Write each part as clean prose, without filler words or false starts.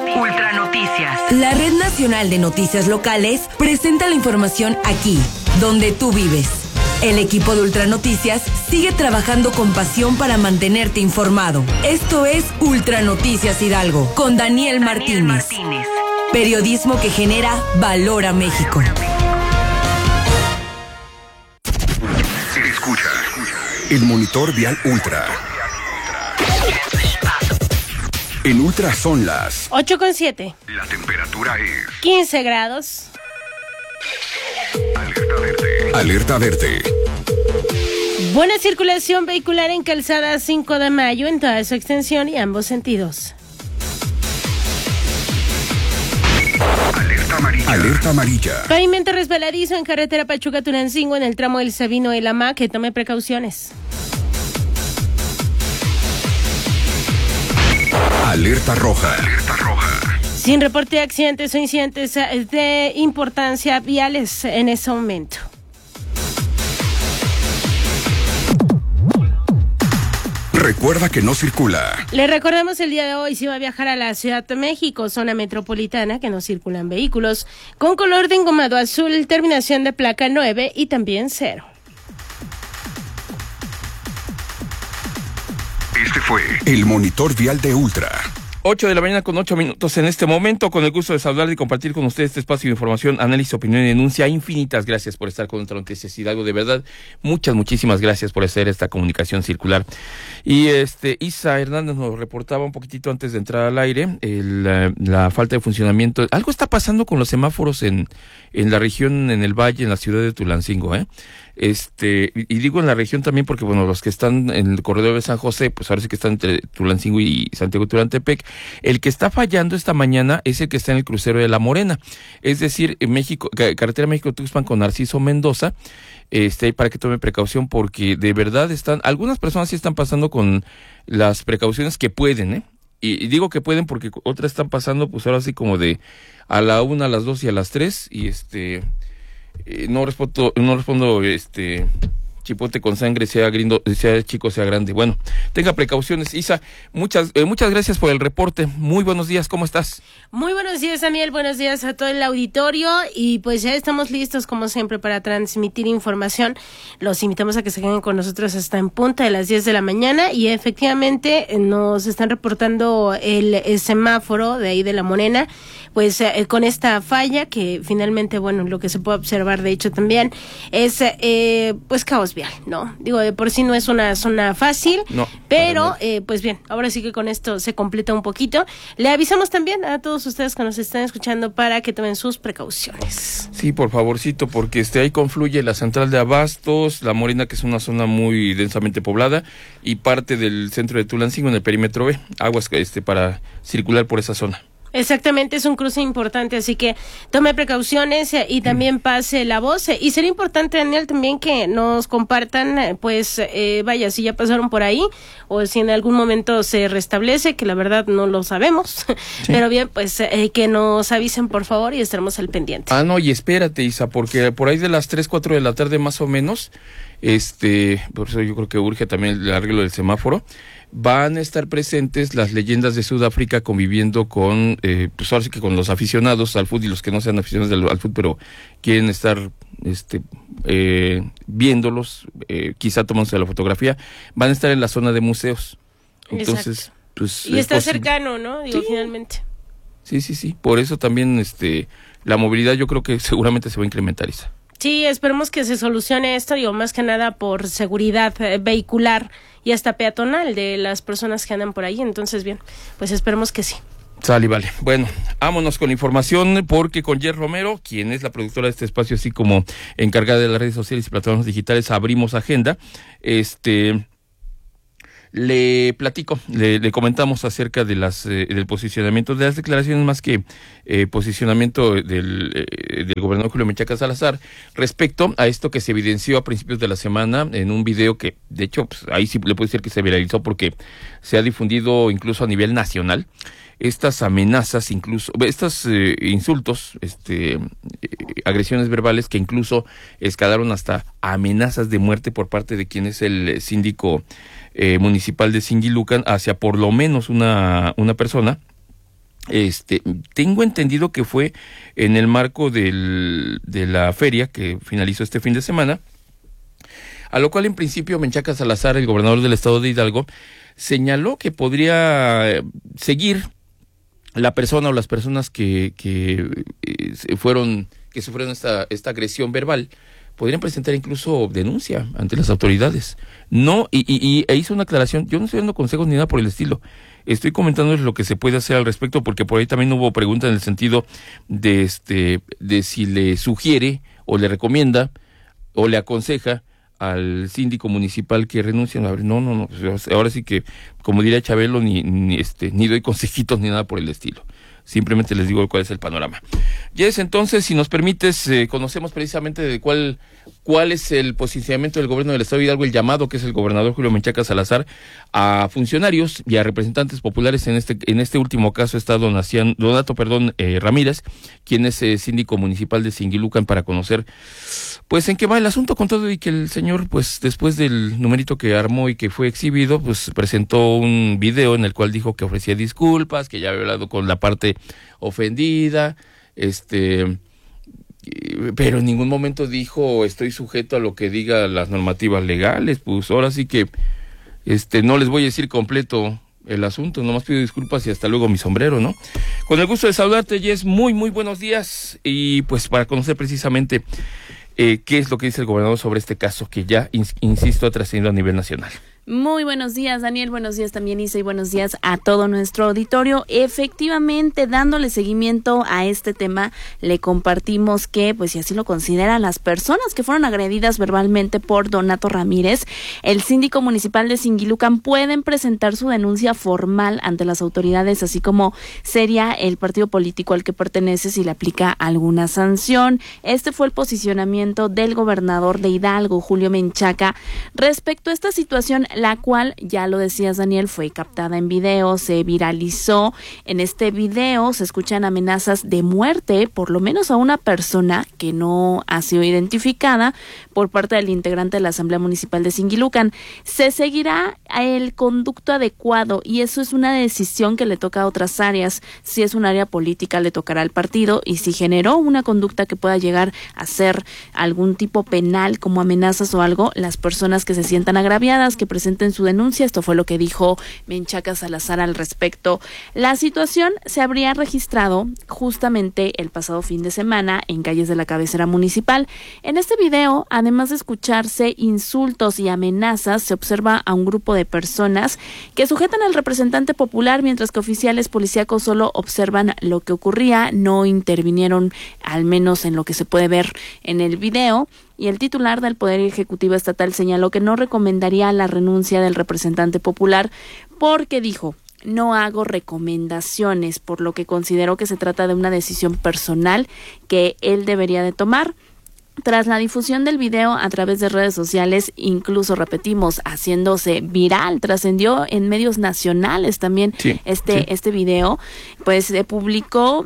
Ultra Noticias. La Red Nacional de Noticias Locales presenta la información aquí, donde tú vives. El equipo de Ultra Noticias sigue trabajando con pasión para mantenerte informado. Esto es Ultra Noticias Hidalgo, con Daniel Martínez. Periodismo que genera valor a México. Escucha el monitor vial Ultra. En Ultra son las 8:07. La temperatura es 15 grados. Alerta verde. Alerta verde. Buena circulación vehicular en calzada 5 de mayo en toda su extensión y ambos sentidos. Alerta amarilla. Alerta amarilla. Pavimento resbaladizo en carretera Pachuca-Tulancingo en el tramo del Sabino y la Ma, que tome precauciones. Alerta roja. Alerta roja. Sin reporte de accidentes o incidentes de importancia viales en ese momento. Recuerda que no circula. Le recordamos el día de hoy si va a viajar a la Ciudad de México, zona metropolitana, que no circulan vehículos con color de engomado azul, terminación de placa 9 y también 0. Este fue el monitor vial de Ultra. 8 de la mañana con 8 minutos en este momento, con el gusto de saludar y compartir con ustedes este espacio de información, análisis, opinión y denuncia. Infinitas gracias por estar con Ultra Noticias Hidalgo, de verdad, muchísimas gracias por hacer esta comunicación circular. Y Isa Hernández nos reportaba un poquitito antes de entrar al aire la falta de funcionamiento. Algo está pasando con los semáforos en la región, en el valle, en la ciudad de Tulancingo, y digo en la región también porque, bueno, los que están en el corredor de San José, pues ahora sí que están entre Tulancingo y Santiago Tulantepec. El que está fallando esta mañana es el que está en el crucero de La Morena, es decir, en México, carretera México-Tuxpan con Narciso Mendoza. Para que tome precaución porque de verdad algunas personas sí están pasando con las precauciones que pueden, y digo que pueden porque otras están pasando pues ahora sí como de a la 1, a las 2 y a las 3 y no respondo chipote con sangre, sea chico, sea grande. Bueno, tenga precauciones. Isa, muchas gracias por el reporte. Muy buenos días, ¿cómo estás? Muy buenos días, Daniel. Buenos días a todo el auditorio. Y pues ya estamos listos, como siempre, para transmitir información. Los invitamos a que se queden con nosotros hasta en punta de las 10 de la mañana. Y efectivamente nos están reportando el semáforo de ahí de La Morena, pues con esta falla que finalmente, bueno, lo que se puede observar, de hecho, también es pues caos vial, ¿no? Digo, de por sí no es una zona fácil, no, pero pues bien, ahora sí que con esto se completa un poquito. Le avisamos también a todos ustedes que nos están escuchando para que tomen sus precauciones. Sí, por favorcito, porque ahí confluye la central de Abastos, La Morena, que es una zona muy densamente poblada, y parte del centro de Tulancingo en el perímetro B, aguas para circular por esa zona. Exactamente, es un cruce importante, así que tome precauciones y también pase la voz. Y sería importante, Daniel, también que nos compartan, vaya, si ya pasaron por ahí o si en algún momento se restablece, que la verdad no lo sabemos, sí. Pero bien, pues que nos avisen, por favor, y estaremos al pendiente. No, y espérate, Isa, porque por ahí de las 3, 4 de la tarde más o menos, por eso yo creo que urge también el arreglo del semáforo. Van a estar presentes las leyendas de Sudáfrica conviviendo con, pues ahora sí que con los aficionados al fútbol y los que no sean aficionados al fútbol, pero quieren estar viéndolos, quizá tomándose la fotografía. Van a estar en la zona de museos. Entonces, exacto. Pues y está cercano, ¿no? Digo, sí. Finalmente. Sí. Por eso también la movilidad yo creo que seguramente se va a incrementar, Isa. Sí, esperemos que se solucione esto, digo, más que nada por seguridad vehicular y hasta peatonal de las personas que andan por ahí. Entonces, bien, pues esperemos que sí. Sale, vale. Bueno, vámonos con la información, porque con Jer Romero, quien es la productora de este espacio, así como encargada de las redes sociales y plataformas digitales, abrimos agenda. Le platico, le comentamos acerca de del posicionamiento de las declaraciones, más que posicionamiento del gobernador Julio Menchaca Salazar, respecto a esto que se evidenció a principios de la semana en un video que, de hecho, pues, ahí sí le puedo decir que se viralizó porque se ha difundido incluso a nivel nacional. Estas amenazas, incluso estos insultos, agresiones verbales que incluso escalaron hasta amenazas de muerte por parte de quien es el síndico municipal de Singilucan hacia por lo menos una persona, Tengo entendido que fue en el marco de la feria que finalizó este fin de semana, a lo cual en principio Menchaca Salazar, el gobernador del estado de Hidalgo, señaló que podría seguir la persona o las personas que sufrieron esta agresión verbal, podrían presentar incluso denuncia ante las autoridades. No, e hizo una aclaración: yo no estoy dando consejos ni nada por el estilo. Estoy comentándoles lo que se puede hacer al respecto, porque por ahí también hubo preguntas en el sentido de si le sugiere o le recomienda o le aconseja al síndico municipal que renuncie. No, pues ahora sí que, como diría Chabelo, ni doy consejitos ni nada por el estilo. Simplemente les digo cuál es el panorama. Jess, entonces, si nos permites, conocemos precisamente de cuál es el posicionamiento del gobierno del estado de Hidalgo, el llamado que es el gobernador Julio Menchaca Salazar a funcionarios y a representantes populares. En este último caso está Donato Ramírez, quien es síndico municipal de Singilucan, para conocer pues en qué va el asunto, con todo y que el señor, pues después del numerito que armó y que fue exhibido, pues presentó un video en el cual dijo que ofrecía disculpas, que ya había hablado con la parte ofendida, pero en ningún momento dijo estoy sujeto a lo que diga las normativas legales. Pues ahora sí que no les voy a decir completo el asunto, nomás pido disculpas y hasta luego mi sombrero, ¿no? Con el gusto de saludarte, Jess, muy buenos días, y pues para conocer precisamente qué es lo que dice el gobernador sobre este caso que ya, insisto, ha trascendido a nivel nacional. Muy buenos días, Daniel. Buenos días también, Isa, y buenos días a todo nuestro auditorio. Efectivamente, dándole seguimiento a este tema, le compartimos que, pues si así lo consideran las personas que fueron agredidas verbalmente por Donato Ramírez, el síndico municipal de Singilucan, pueden presentar su denuncia formal ante las autoridades, así como sería el partido político al que pertenece si le aplica alguna sanción. Este fue el posicionamiento del gobernador de Hidalgo, Julio Menchaca, respecto a esta situación, la cual, ya lo decías, Daniel, fue captada en video, se viralizó. En este video se escuchan amenazas de muerte, por lo menos a una persona que no ha sido identificada, por parte del integrante de la Asamblea Municipal de Singilucan. Se seguirá el conducto adecuado, y eso es una decisión que le toca a otras áreas. Si es un área política, le tocará al partido, y si generó una conducta que pueda llegar a ser algún tipo penal, como amenazas o algo, las personas que se sientan agraviadas, que presenten su denuncia. Esto fue lo que dijo Menchaca Salazar al respecto. La situación se habría registrado justamente el pasado fin de semana en calles de la cabecera municipal. En este video, además de escucharse insultos y amenazas, se observa a un grupo de personas que sujetan al representante popular, mientras que oficiales policíacos solo observan lo que ocurría, no intervinieron, al menos en lo que se puede ver en el video. Y el titular del Poder Ejecutivo Estatal señaló que no recomendaría la renuncia del representante popular porque dijo: no hago recomendaciones, por lo que consideró que se trata de una decisión personal que él debería de tomar. Tras la difusión del video a través de redes sociales, incluso repetimos, haciéndose viral, trascendió en medios nacionales también este video, pues se publicó,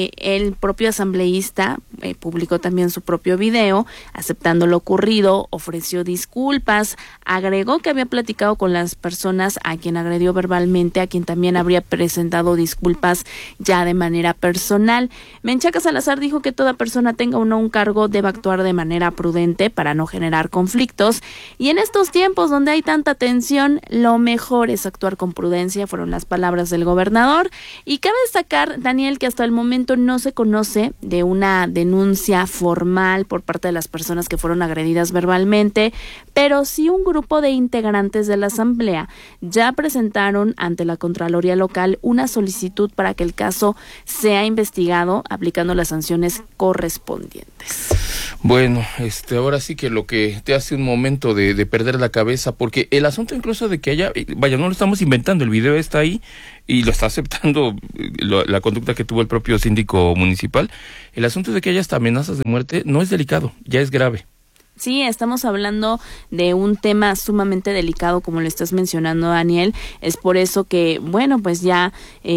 el propio asambleísta publicó también su propio video aceptando lo ocurrido, ofreció disculpas, agregó que había platicado con las personas a quien agredió verbalmente, a quien también habría presentado disculpas ya de manera personal. Menchaca Salazar dijo que toda persona, tenga o no un cargo, debe actuar de manera prudente para no generar conflictos, y en estos tiempos donde hay tanta tensión, lo mejor es actuar con prudencia, fueron las palabras del gobernador. Y cabe destacar, Daniel, que hasta el momento no se conoce de una denuncia formal por parte de las personas que fueron agredidas verbalmente, pero sí un grupo de integrantes de la asamblea ya presentaron ante la Contraloría Local una solicitud para que el caso sea investigado, aplicando las sanciones correspondientes. Bueno, ahora sí que lo que te hace un momento de perder la cabeza, porque el asunto incluso de que haya, vaya, no lo estamos inventando, el video está ahí y lo está aceptando la conducta que tuvo el propio síndico municipal. El asunto de que haya hasta amenazas de muerte no es delicado, ya es grave. Sí, estamos hablando de un tema sumamente delicado, como lo estás mencionando, Daniel. Es por eso que, bueno, pues ya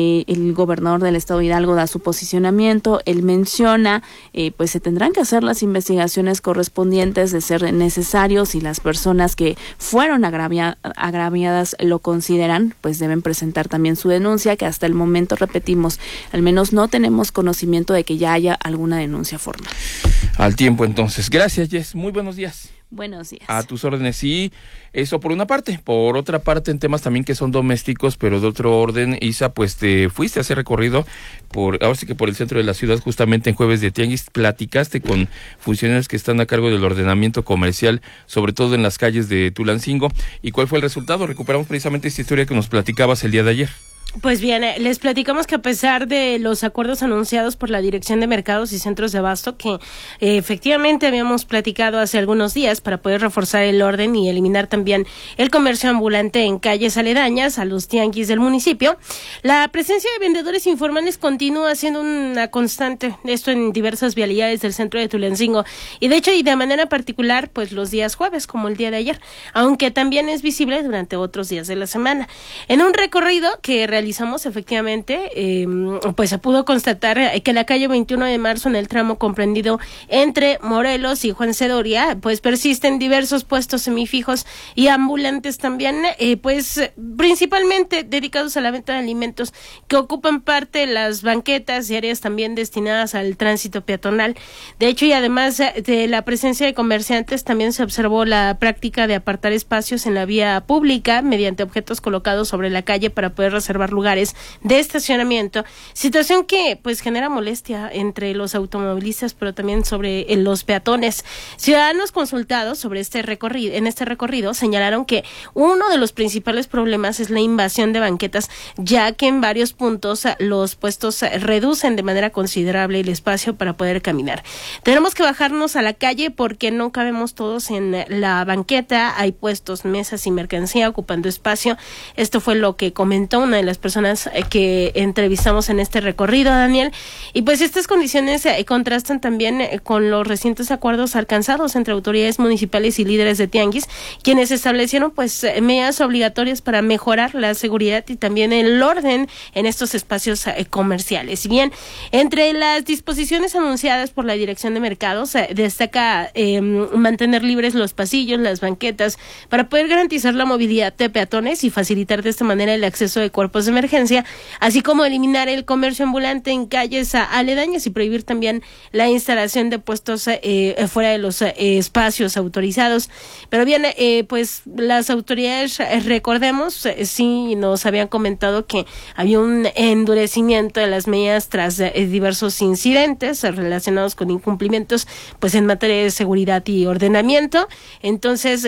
el gobernador del estado de Hidalgo da su posicionamiento. Él menciona, pues se tendrán que hacer las investigaciones correspondientes de ser necesarios, si las personas que fueron agraviadas lo consideran, pues deben presentar también su denuncia, que hasta el momento, repetimos, al menos no tenemos conocimiento de que ya haya alguna denuncia formal. Al tiempo, entonces. Gracias, Jess. Muy buenos días. Buenos días. A tus órdenes. Sí, eso por una parte. Por otra parte, en temas también que son domésticos, pero de otro orden, Isa, pues te fuiste a hacer recorrido ahora sí que por el centro de la ciudad, justamente en Jueves de Tianguis. Platicaste con funcionarios que están a cargo del ordenamiento comercial, sobre todo en las calles de Tulancingo. ¿Y cuál fue el resultado? Recuperamos precisamente esta historia que nos platicabas el día de ayer. Pues bien, les platicamos que a pesar de los acuerdos anunciados por la Dirección de Mercados y Centros de Abasto, que efectivamente habíamos platicado hace algunos días para poder reforzar el orden y eliminar también el comercio ambulante en calles aledañas a los tianguis del municipio, la presencia de vendedores informales continúa siendo una constante, esto en diversas vialidades del centro de Tulancingo, y de hecho y de manera particular pues los días jueves, como el día de ayer, aunque también es visible durante otros días de la semana. En un recorrido que realizamos, efectivamente, pues se pudo constatar que la calle 21 de marzo, en el tramo comprendido entre Morelos y Juan Cedoria, pues persisten diversos puestos semifijos y ambulantes también, pues principalmente dedicados a la venta de alimentos, que ocupan parte de las banquetas y áreas también destinadas al tránsito peatonal. De hecho, y además de la presencia de comerciantes, también se observó la práctica de apartar espacios en la vía pública mediante objetos colocados sobre la calle para poder reservar lugares de estacionamiento, situación que pues genera molestia entre los automovilistas, pero también sobre los peatones. Ciudadanos consultados sobre este recorrido señalaron que uno de los principales problemas es la invasión de banquetas, ya que en varios puntos los puestos reducen de manera considerable el espacio para poder caminar. Tenemos que bajarnos a la calle porque no cabemos todos en la banqueta, hay puestos, mesas y mercancía ocupando espacio. Esto fue lo que comentó una de las personas que entrevistamos en este recorrido, Daniel, y pues estas condiciones contrastan también con los recientes acuerdos alcanzados entre autoridades municipales y líderes de tianguis, quienes establecieron pues medidas obligatorias para mejorar la seguridad y también el orden en estos espacios comerciales. Y bien, entre las disposiciones anunciadas por la Dirección de Mercados destaca mantener libres los pasillos, las banquetas, para poder garantizar la movilidad de peatones y facilitar de esta manera el acceso de cuerpos de emergencia, así como eliminar el comercio ambulante en calles aledañas y prohibir también la instalación de puestos fuera de los espacios autorizados. Pero bien, pues las autoridades, recordemos, sí nos habían comentado que había un endurecimiento de las medidas tras diversos incidentes relacionados con incumplimientos pues en materia de seguridad y ordenamiento. Entonces,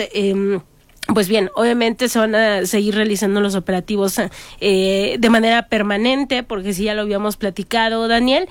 pues bien, obviamente se van a seguir realizando los operativos de manera permanente, porque sí ya lo habíamos platicado, Daniel,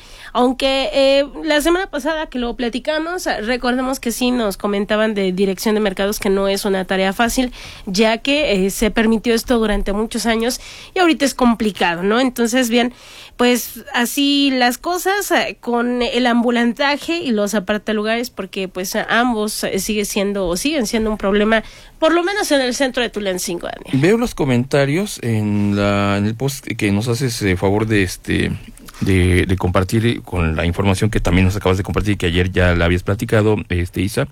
aunque la semana pasada que lo platicamos, recordemos que sí nos comentaban de Dirección de Mercados que no es una tarea fácil, ya que se permitió esto durante muchos años y ahorita es complicado, ¿no? Entonces, bien, pues así las cosas con el ambulantaje y los apartalugares, porque pues ambos siguen siendo un problema, por lo menos en el centro de Tulancingo, Daniel. Veo los comentarios en el post que nos haces favor de compartir con la información que también nos acabas de compartir, que ayer ya la habías platicado, Isa,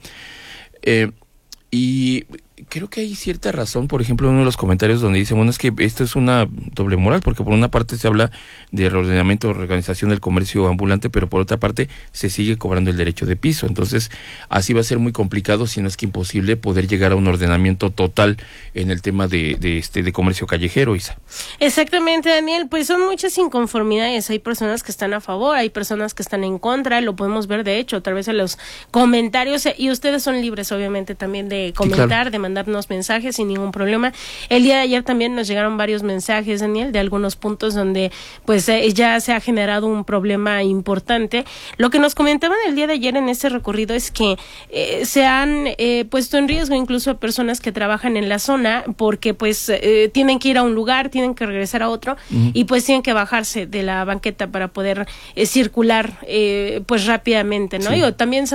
y creo que hay cierta razón, por ejemplo, en uno de los comentarios donde dicen, bueno, es que esto es una doble moral, porque por una parte se habla de reordenamiento, organización del comercio ambulante, pero por otra parte se sigue cobrando el derecho de piso. Entonces, así va a ser muy complicado, si no es que imposible, poder llegar a un ordenamiento total en el tema de comercio callejero, Isa. Exactamente, Daniel, pues son muchas inconformidades. Hay personas que están a favor, hay personas que están en contra, lo podemos ver de hecho a través de los comentarios, y ustedes son libres obviamente también de comentar, claro, de mandarnos mensajes sin ningún problema. El día de ayer también nos llegaron varios mensajes, Daniel, de algunos puntos donde pues ya se ha generado un problema importante. Lo que nos comentaban el día de ayer en este recorrido es que se han puesto en riesgo incluso a personas que trabajan en la zona, porque pues tienen que ir a un lugar, tienen que regresar a otro, y pues tienen que bajarse de la banqueta para poder circular pues rápidamente, ¿no? Sí. Y también